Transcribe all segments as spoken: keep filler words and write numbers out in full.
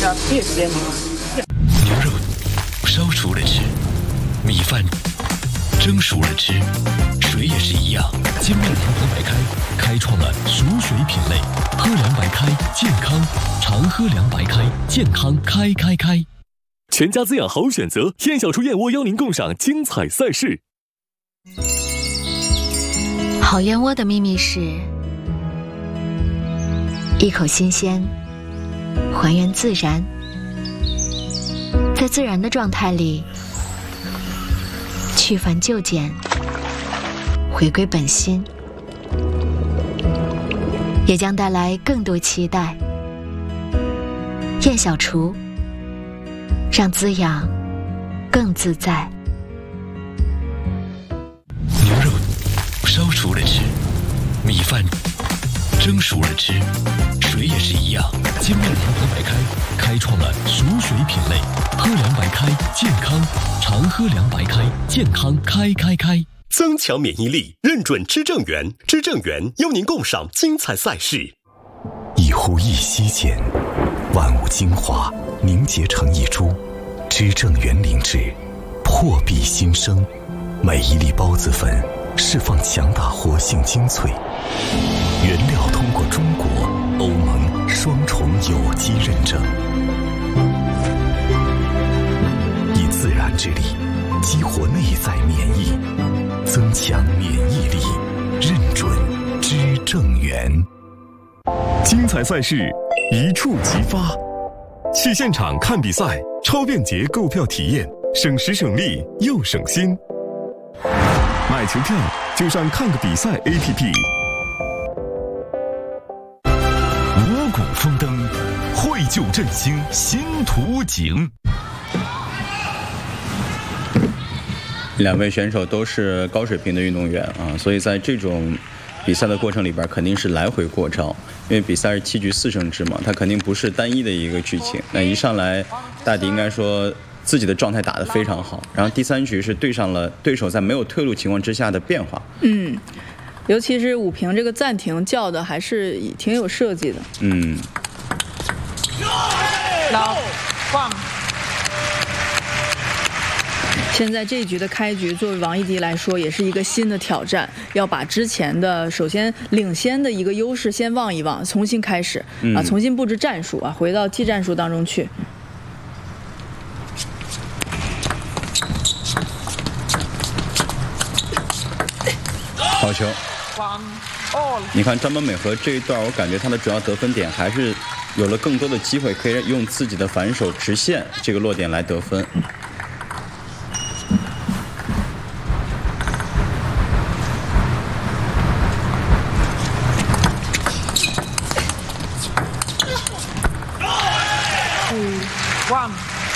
牛肉烧熟了吃，米饭蒸熟了吃，水也是一样。精酿阳光白开开创了熟水品类，喝凉白开健康，常喝凉白开健康开开开。 全家滋养好选择，燕小厨燕窝邀您共赏精彩赛事。 好燕窝的秘密是一口新鲜，还原自然，在自然的状态里去繁就简，回归本心，也将带来更多期待。燕小厨，让滋养更自在。 牛肉烧熟了吃，米饭蒸熟了吃，水也是一样。精酿阳光白开开创了熟水品类，喝凉白开健康，常喝凉白开健康开开开。 增强免疫力，认准知正源，知正源邀您共赏精彩赛事。 一呼一吸间，万物精华凝结成一株，知正源灵芝破壁新生，每一粒孢子粉释放强大活性精粹，原料通过中国、欧盟双重有机认证，以自然之力激活内在免疫，增强免疫力，认准知正源。 精彩赛事一触即发，去现场看比赛，超便捷购票体验，省时省力又省心。买球票就上看个比赛 A P P。 五谷丰登，绘就振兴新图景。 两位选手都是高水平的运动员啊，所以在这种比赛的过程里边肯定是来回过招，因为比赛是七局四胜制嘛，它肯定不是单一的一个剧情。那一上来大迪应该说自己的状态打得非常好，然后第三局是对上了对手在没有退路情况之下的变化。 嗯，尤其是武平这个暂停叫的还是挺有设计的。 嗯。 老放。现在这一局的开局，作为王艺迪来说，也是一个新的挑战，要把之前的首先领先的一个优势先忘一忘，重新开始啊，重新布置战术啊，回到技战术当中去。 好球！你看张本美和这一段，我感觉他的主要得分点还是有了更多的机会，可以用自己的反手直线这个落点来得分。 One。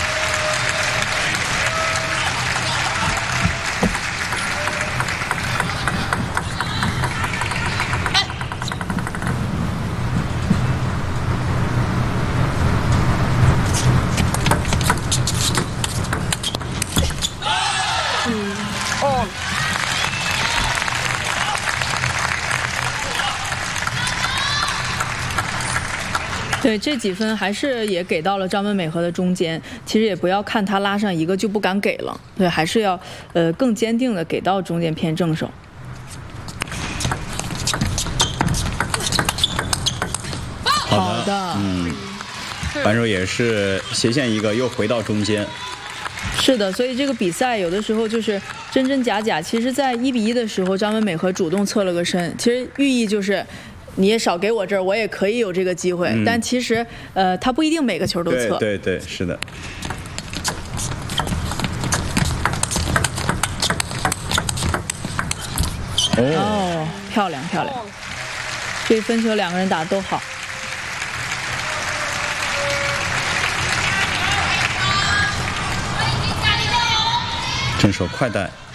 对，这几分还是也给到了张本美和的中间，其实也不要看他拉上一个就不敢给了，对，还是要呃更坚定的给到中间偏正手。好的， 嗯，反手也是斜线一个，又回到中间。 是的，所以这个比赛有的时候就是真真假假。其实，在一比一的时候，张本美和主动侧了个身，其实寓意就是。你也少给我这儿，我也可以有这个机会。嗯、但其实，呃，他不一定每个球都测。 对对对，是的。 哦，哦漂亮漂亮！这分球两个人打都好。 正手快带。